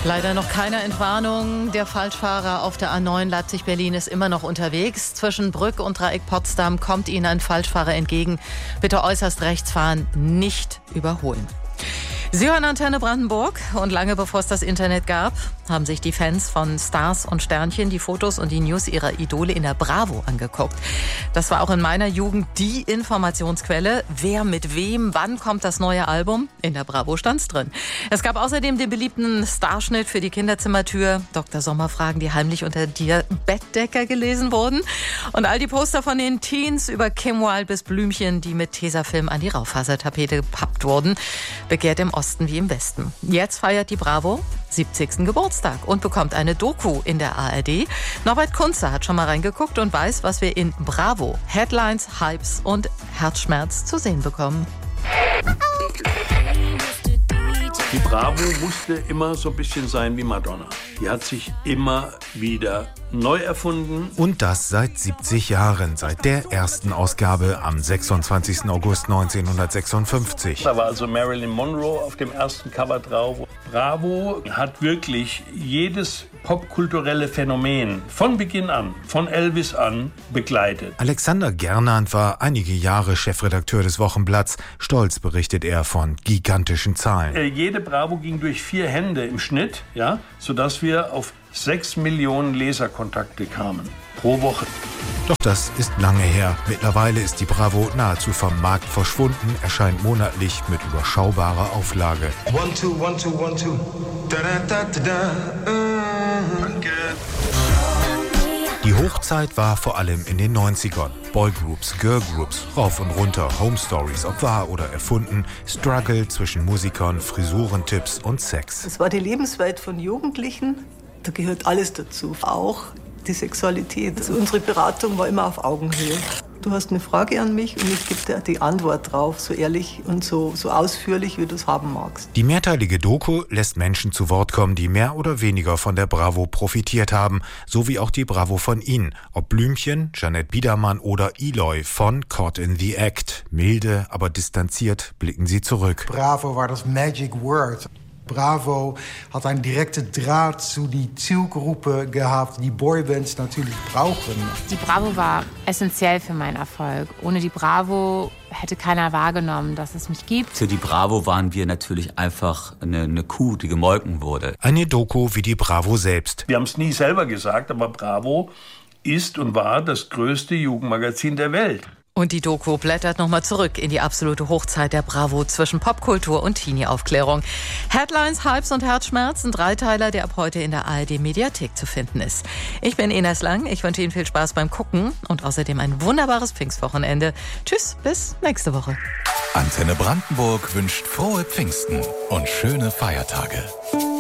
Leider noch keine Entwarnung. Der Falschfahrer auf der A9 Leipzig-Berlin ist immer noch unterwegs. Zwischen Brück und Dreieck Potsdam kommt Ihnen ein Falschfahrer entgegen. Bitte äußerst rechts fahren, nicht überholen. Sie hören Antenne Brandenburg und lange bevor es das Internet gab, haben sich die Fans von Stars und Sternchen die Fotos und die News ihrer Idole in der Bravo angeguckt. Das war auch in meiner Jugend die Informationsquelle. Wer mit wem, wann kommt das neue Album? In der Bravo stand's drin. Es gab außerdem den beliebten Starschnitt für die Kinderzimmertür, Dr. Sommerfragen, die heimlich unter der Bettdecke gelesen wurden. Und all die Poster von den Teens über Kim Wilde bis Blümchen, die mit Tesafilm an die Raufasertapete gepappt wurden, begehrt im Osten wie im Westen. Jetzt feiert die Bravo 70. Geburtstag und bekommt eine Doku in der ARD. Norbert Kunze hat schon mal reingeguckt und weiß, was wir in Bravo, Headlines, Hypes und Herzschmerz zu sehen bekommen. Die Bravo musste immer so ein bisschen sein wie Madonna. Die hat sich immer wieder neu erfunden. Und das seit 70 Jahren, seit der ersten Ausgabe am 26. August 1956. Da war also Marilyn Monroe auf dem ersten Cover drauf. Bravo hat wirklich jedes popkulturelle Phänomen von Beginn an, von Elvis an, begleitet. Alexander Gernand war einige Jahre Chefredakteur des Wochenblatts. Stolz berichtet er von gigantischen Zahlen. Jede Bravo ging durch 4 Hände im Schnitt, ja, sodass wir auf 6 Millionen Leserkontakte kamen pro Woche. Doch das ist lange her. Mittlerweile ist die Bravo nahezu vom Markt verschwunden, erscheint monatlich mit überschaubarer Auflage. 1, 2, 1, 2, 1, 2. Da, da, da, da. Danke. Die Hochzeit war vor allem in den 90ern. Boygroups, Girlgroups, rauf und runter, Home Stories, ob wahr oder erfunden, Struggle zwischen Musikern, Frisurentipps und Sex. Es war die Lebenswelt von Jugendlichen. Da gehört alles dazu, auch die Sexualität. Also unsere Beratung war immer auf Augenhöhe. Du hast eine Frage an mich und ich gebe dir die Antwort drauf, so ehrlich und so ausführlich, wie du es haben magst. Die mehrteilige Doku lässt Menschen zu Wort kommen, die mehr oder weniger von der Bravo profitiert haben, so wie auch die Bravo von ihnen. Ob Blümchen, Jeanette Biedermann oder Eloy von Caught in the Act. Milde, aber distanziert blicken sie zurück. Bravo war das Magic Word. Bravo hat einen direkten Draht zu die Zielgruppe gehabt, die Boybands natürlich brauchen. Die Bravo war essentiell für meinen Erfolg. Ohne die Bravo hätte keiner wahrgenommen, dass es mich gibt. Für die Bravo waren wir natürlich einfach eine Kuh, die gemolken wurde. Eine Doku wie die Bravo selbst. Wir haben es nie selber gesagt, aber Bravo ist und war das größte Jugendmagazin der Welt. Und die Doku blättert nochmal zurück in die absolute Hochzeit der Bravo zwischen Popkultur und Teenie-Aufklärung. Headlines, Hypes und Herzschmerz, ein Dreiteiler, der ab heute in der ARD-Mediathek zu finden ist. Ich bin Ines Lang, ich wünsche Ihnen viel Spaß beim Gucken und außerdem ein wunderbares Pfingstwochenende. Tschüss, bis nächste Woche. Antenne Brandenburg wünscht frohe Pfingsten und schöne Feiertage.